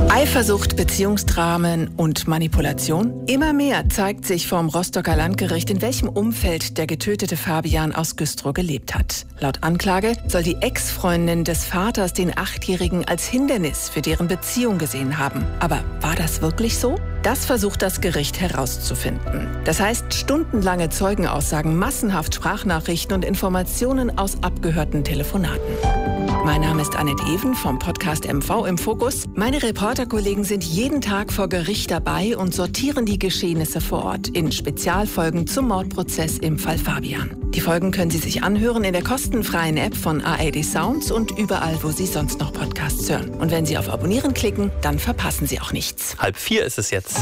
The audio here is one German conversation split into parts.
Eifersucht, Beziehungsdramen und Manipulation? Immer mehr zeigt sich vom Rostocker Landgericht, in welchem Umfeld der getötete Fabian aus Güstrow gelebt hat. Laut Anklage soll die Ex-Freundin des Vaters den 8-Jährigen als Hindernis für deren Beziehung gesehen haben. Aber war das wirklich so? Das versucht das Gericht herauszufinden. Das heißt, stundenlange Zeugenaussagen, massenhaft Sprachnachrichten und Informationen aus abgehörten Telefonaten. Mein Name ist Annette Even vom Podcast MV im Fokus. Meine Reporterkollegen sind jeden Tag vor Gericht dabei und sortieren die Geschehnisse vor Ort in Spezialfolgen zum Mordprozess im Fall Fabian. Die Folgen können Sie sich anhören in der kostenfreien App von ARD Sounds und überall, wo Sie sonst noch Podcasts hören. Und wenn Sie auf Abonnieren klicken, dann verpassen Sie auch nichts. 3:30 ist es jetzt.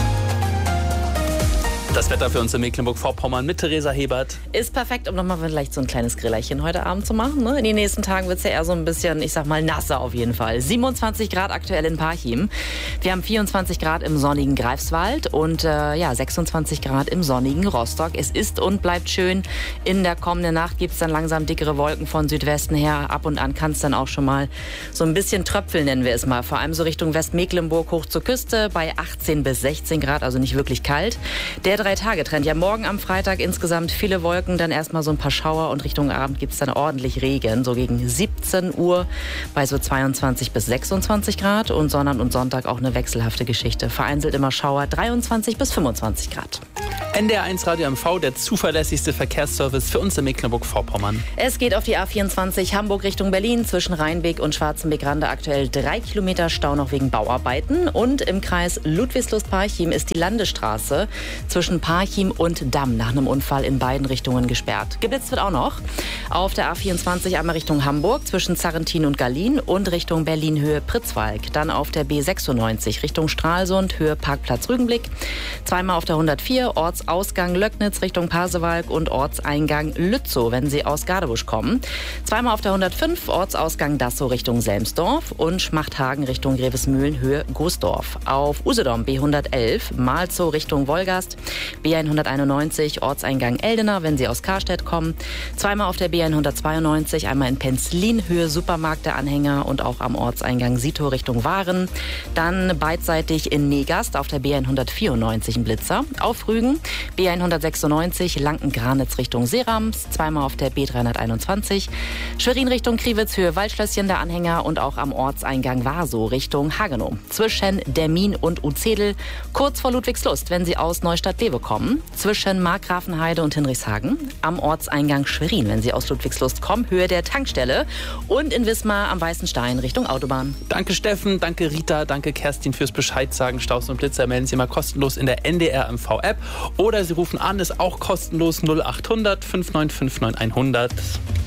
Das Wetter für uns in Mecklenburg-Vorpommern mit Theresa Hebert. Ist perfekt, um nochmal vielleicht so ein kleines Grillerchen heute Abend zu machen. Ne? In den nächsten Tagen wird es ja eher so ein bisschen, ich sag mal, nasser auf jeden Fall. 27 Grad aktuell in Parchim. Wir haben 24 Grad im sonnigen Greifswald und 26 Grad im sonnigen Rostock. Es ist und bleibt schön. In der kommenden Nacht gibt es dann langsam dickere Wolken von Südwesten her. Ab und an kann es dann auch schon mal so ein bisschen tröpfeln, nennen wir es mal. Vor allem so Richtung Westmecklenburg hoch zur Küste bei 18 bis 16 Grad, also nicht wirklich kalt. Der 3-Tage-Trend. Ja, morgen am Freitag insgesamt viele Wolken, dann erstmal so ein paar Schauer und Richtung Abend gibt es dann ordentlich Regen. So gegen 17 Uhr bei so 22 bis 26 Grad und Sonntag und Sonntag auch eine wechselhafte Geschichte. Vereinzelt immer Schauer 23 bis 25 Grad. NDR1 Radio MV, der zuverlässigste Verkehrsservice für uns in Mecklenburg-Vorpommern. Es geht auf die A24 Hamburg Richtung Berlin zwischen Rheinbeek und Schwarzenbeek-Rande aktuell 3 Kilometer Stau noch wegen Bauarbeiten. Und im Kreis Ludwigslust-Parchim ist die Landesstraße zwischen Parchim und Damm nach einem Unfall in beiden Richtungen gesperrt. Geblitzt wird auch noch auf der A24 einmal Richtung Hamburg zwischen Zarrentin und Gallien und Richtung Berlin Höhe Pritzwalk. Dann auf der B96 Richtung Stralsund Höhe Parkplatz Rügenblick. Zweimal auf der 104 Ortsausgang Löcknitz Richtung Pasewalk und Ortseingang Lützow, wenn Sie aus Gadebusch kommen. Zweimal auf der 105 Ortsausgang Dassow Richtung Selmsdorf und Schmachthagen Richtung Grevesmühlen Höhe Goosdorf. Auf Usedom B111 Malzow Richtung Wolgast. B191 Ortseingang Eldener, wenn Sie aus Karstedt kommen. Zweimal auf der B192, einmal in Penzlin, Höhe Supermarkt der Anhänger und auch am Ortseingang Sito Richtung Waren. Dann beidseitig in Negast auf der B194 ein Blitzer. Auf Rügen B196 Lanken-Granitz Richtung Seerams. Zweimal auf der B321. Schwerin Richtung Kriwitz, Höhe Waldschlösschen der Anhänger und auch am Ortseingang Warsow Richtung Hagenow. Zwischen Dermin und Uzedel, kurz vor Ludwigslust, wenn Sie aus Neustadt-Lewe kommen, zwischen Markgrafenheide und Hinrichshagen, am Ortseingang Schwerin, wenn Sie aus Ludwigslust kommen, Höhe der Tankstelle und in Wismar am Weißen Stein Richtung Autobahn. Danke Steffen, danke Rita, danke Kerstin fürs Bescheid sagen. Staus und Blitzer melden Sie mal kostenlos in der NDR MV App oder Sie rufen an, ist auch kostenlos 0800 5959 100.